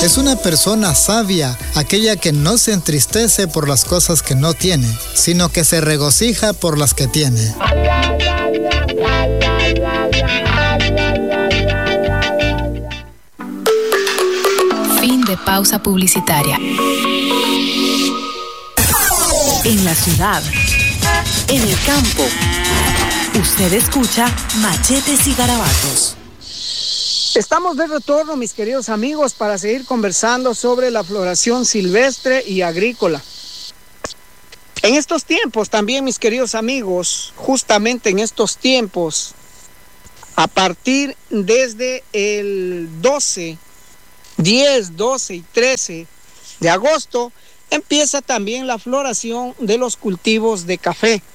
Es una persona sabia, aquella que no se entristece por las cosas que no tiene, sino que se regocija por las que tiene. Fin de pausa publicitaria. En la ciudad, en el campo, usted escucha Machetes y Garabatos. Estamos de retorno, mis queridos amigos, para seguir conversando sobre la floración silvestre y agrícola. En estos tiempos también, mis queridos amigos, justamente en estos tiempos, a partir desde el 10, 12 y 13 de agosto, empieza también la floración de los cultivos de café.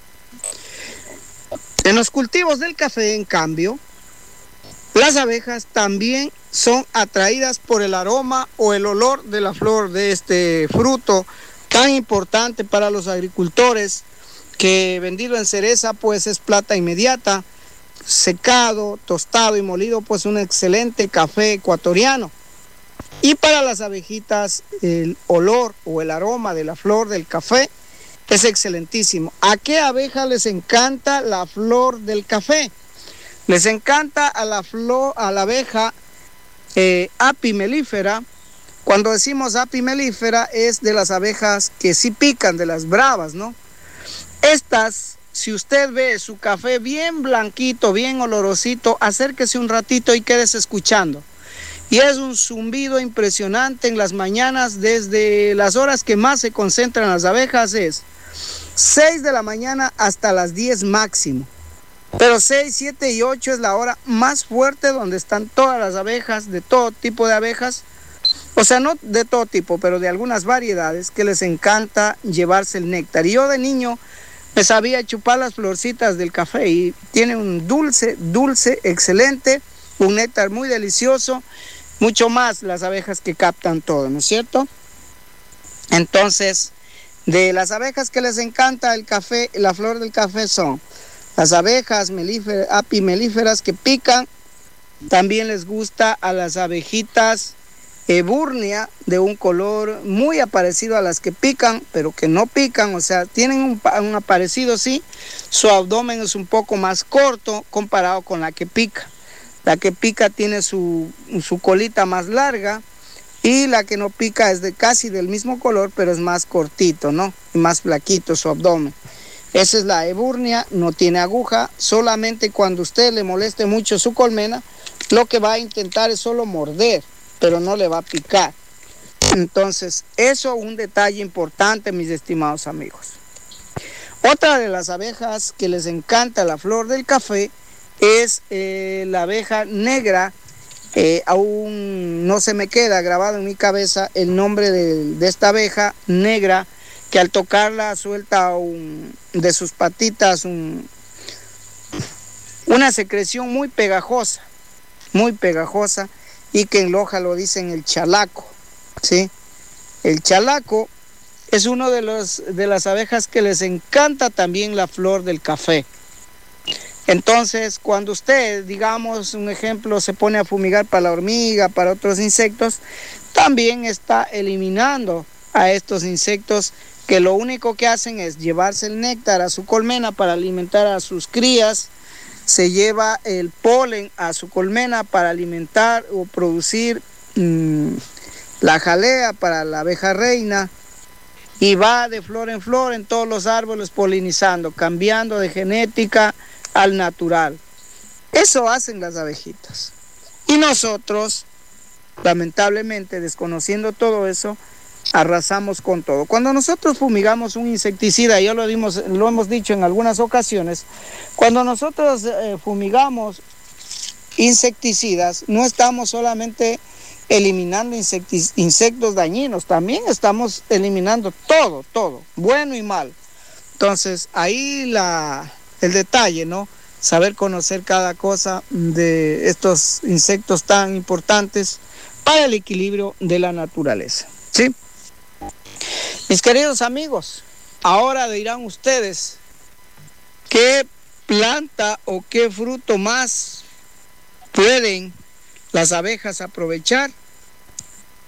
En los cultivos del café, en cambio, las abejas también son atraídas por el aroma o el olor de la flor de este fruto tan importante para los agricultores, que vendido en cereza pues es plata inmediata, secado, tostado y molido pues un excelente café ecuatoriano. Y para las abejitas el olor o el aroma de la flor del café es excelentísimo. ¿A qué abeja les encanta la flor del café? Les encanta a la abeja Apis mellifera. Cuando decimos Apis mellifera es de las abejas que sí pican, de las bravas, ¿no? Estas, si usted ve su café bien blanquito, bien olorosito, acérquese un ratito y quédese escuchando. Y es un zumbido impresionante en las mañanas, desde las horas que más se concentran las abejas, es 6 de la mañana hasta las 10 máximo. Pero 6, 7 y 8 es la hora más fuerte donde están todas las abejas, de todo tipo de abejas. O sea, no de todo tipo, pero de algunas variedades que les encanta llevarse el néctar. Y yo de niño me sabía chupar las florcitas del café y tiene un dulce, excelente, un néctar muy delicioso, mucho más las abejas que captan todo, ¿no es cierto? Entonces, de las abejas que les encanta el café, la flor del café son las abejas Apis mellíferas que pican. También les gusta a las abejitas Eburnia, de un color muy parecido a las que pican, pero que no pican, o sea, tienen un parecido, sí. Su abdomen es un poco más corto comparado con la que pica. La que pica tiene su colita más larga, y la que no pica es casi del mismo color, pero es más cortito, ¿no? Y más flaquito su abdomen. Esa es la Eburnia, no tiene aguja, solamente cuando usted le moleste mucho su colmena, lo que va a intentar es solo morder, pero no le va a picar. Entonces, eso es un detalle importante, mis estimados amigos. Otra de las abejas que les encanta la flor del café es la abeja negra. Aún no se me queda grabado en mi cabeza el nombre de esta abeja negra, que al tocarla suelta de sus patitas una secreción muy pegajosa, y que en Loja lo dicen el chalaco, ¿sí? El chalaco es uno de las abejas que les encanta también la flor del café. Entonces, cuando usted, digamos, un ejemplo, se pone a fumigar para la hormiga, para otros insectos, también está eliminando a estos insectos que lo único que hacen es llevarse el néctar a su colmena para alimentar a sus crías, se lleva el polen a su colmena para alimentar o producir la jalea para la abeja reina, y va de flor en flor en todos los árboles polinizando, cambiando de genética al natural. Eso hacen las abejitas. Y nosotros, lamentablemente, desconociendo todo eso, arrasamos con todo. Cuando nosotros fumigamos un insecticida, ya lo hemos dicho en algunas ocasiones, cuando nosotros fumigamos insecticidas, no estamos solamente eliminando insectos dañinos, también estamos eliminando todo, bueno y mal. Entonces, ahí el detalle, ¿no? Saber conocer cada cosa de estos insectos tan importantes para el equilibrio de la naturaleza, ¿sí? Mis queridos amigos, ahora dirán ustedes, ¿qué planta o qué fruto más pueden las abejas aprovechar?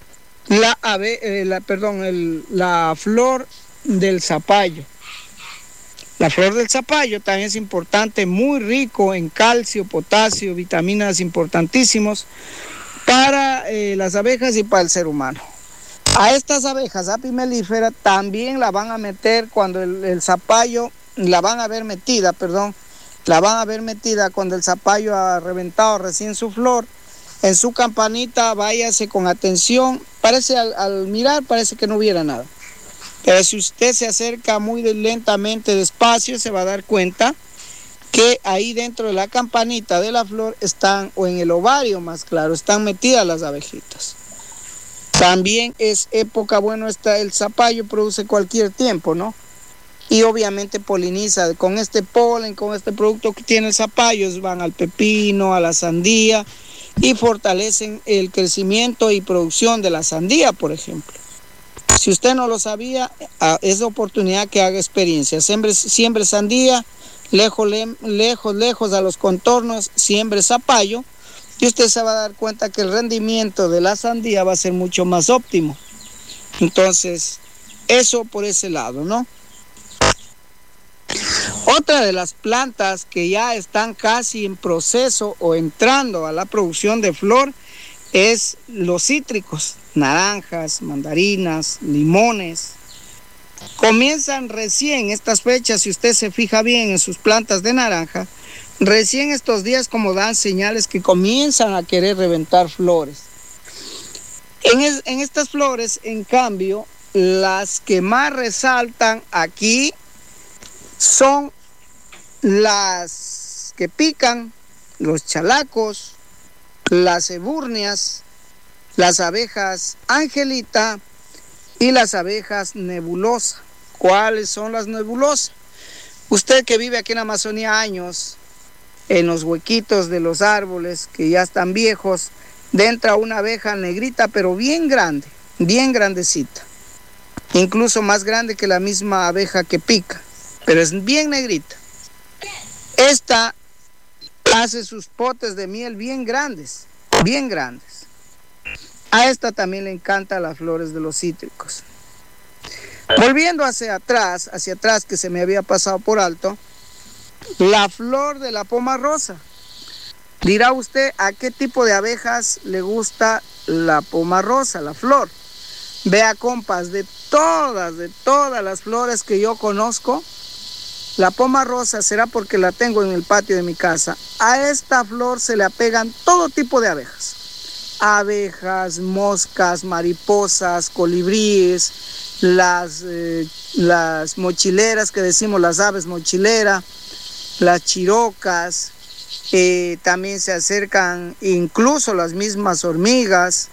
la flor del zapallo. La flor del zapallo también es importante, muy rico en calcio, potasio, vitaminas importantísimos para las abejas y para el ser humano. A estas abejas apimelíferas también la van a meter cuando el zapallo, la van a ver metida cuando el zapallo ha reventado recién su flor. En su campanita, váyase con atención. Parece al mirar, parece que no hubiera nada. Pero si usted se acerca muy lentamente, despacio, se va a dar cuenta que ahí dentro de la campanita de la flor están, o en el ovario más claro, están metidas las abejitas. También es época, bueno, el zapallo produce cualquier tiempo, ¿no? Y obviamente poliniza con este polen, con este producto que tiene el zapallo, van al pepino, a la sandía, y fortalecen el crecimiento y producción de la sandía, por ejemplo. Si usted no lo sabía, es oportunidad que haga experiencia. Siembre sandía, lejos a los contornos, siembre zapallo, y usted se va a dar cuenta que el rendimiento de la sandía va a ser mucho más óptimo. Entonces, eso por ese lado, ¿no? Otra de las plantas que ya están casi en proceso o entrando a la producción de flor es los cítricos, naranjas, mandarinas, limones. Comienzan recién estas fechas, si usted se fija bien en sus plantas de naranja, recién estos días como dan señales que comienzan a querer reventar flores. En estas flores, en cambio, las que más resaltan aquí son las que pican, los chalacos, las eburnias, las abejas angelita y las abejas nebulosa. ¿Cuáles son las nebulosas? Usted que vive aquí en Amazonía años, en los huequitos de los árboles que ya están viejos, entra una abeja negrita pero bien grande, bien grandecita, incluso más grande que la misma abeja que pica, pero es bien negrita. Esta hace sus potes de miel bien grandes, bien grandes. A esta también le encantan las flores de los cítricos. Volviendo hacia atrás que se me había pasado por alto, la flor de la poma rosa. Dirá usted a qué tipo de abejas le gusta la poma rosa, la flor. Vea, compas, de todas las flores que yo conozco, la poma rosa será porque la tengo en el patio de mi casa. A esta flor se le apegan todo tipo de abejas. Abejas, moscas, mariposas, colibríes, las mochileras que decimos, las aves mochilera, las chirocas, también se acercan incluso las mismas hormigas,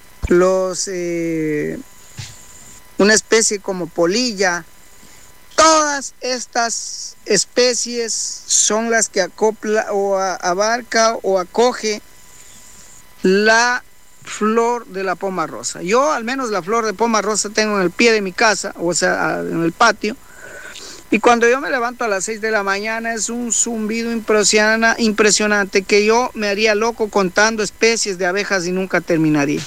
una especie como polilla. Todas estas especies son las que acopla o abarca o acoge la flor de la poma rosa. Yo al menos la flor de poma rosa tengo en el pie de mi casa, o sea, en el patio. Y cuando yo me levanto a las 6 de la mañana es un zumbido impresionante que yo me haría loco contando especies de abejas y nunca terminaría.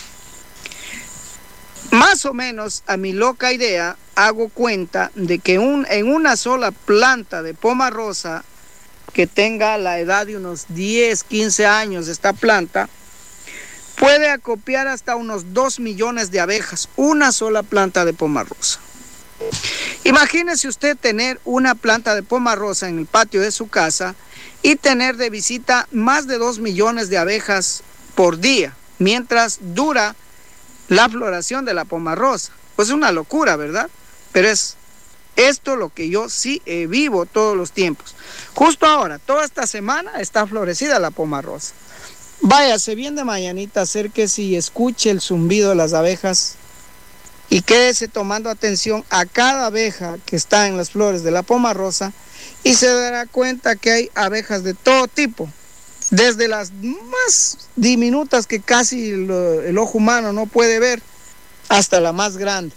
Más o menos a mi loca idea hago cuenta de que en una sola planta de poma rosa que tenga la edad de unos 10, 15 años esta planta, puede acopiar hasta unos 2 millones de abejas, una sola planta de poma rosa. Imagínese usted tener una planta de poma rosa en el patio de su casa y tener de visita más de 2 millones de abejas por día, mientras dura la floración de la poma rosa. Pues es una locura, ¿verdad? Pero es esto lo que yo sí vivo todos los tiempos. Justo ahora, toda esta semana está florecida la poma rosa. Váyase bien de mañanita, acérquese y escuche el zumbido de las abejas y quédese tomando atención a cada abeja que está en las flores de la poma rosa y se dará cuenta que hay abejas de todo tipo, desde las más diminutas que casi el ojo humano no puede ver, hasta la más grande.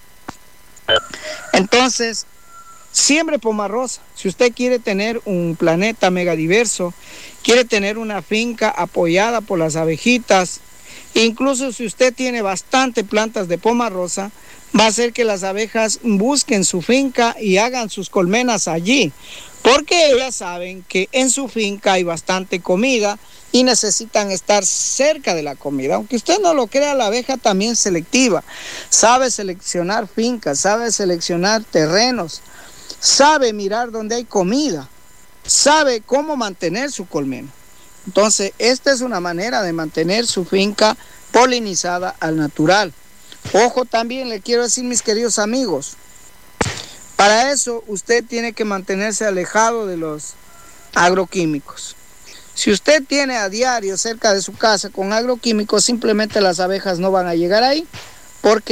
Entonces, siembre poma rosa. Si usted quiere tener un planeta megadiverso, quiere tener una finca apoyada por las abejitas Incluso si usted tiene bastante plantas de poma rosa, va a hacer que las abejas busquen su finca y hagan sus colmenas allí, porque ellas saben que en su finca hay bastante comida y necesitan estar cerca de la comida. Aunque usted no lo crea, la abeja también es selectiva, sabe seleccionar fincas, sabe seleccionar terrenos, sabe mirar dónde hay comida, sabe cómo mantener su colmena. Entonces, esta es una manera de mantener su finca polinizada al natural. Ojo, también le quiero decir, mis queridos amigos, para eso usted tiene que mantenerse alejado de los agroquímicos. Si usted tiene a diario cerca de su casa con agroquímicos, simplemente las abejas no van a llegar ahí, porque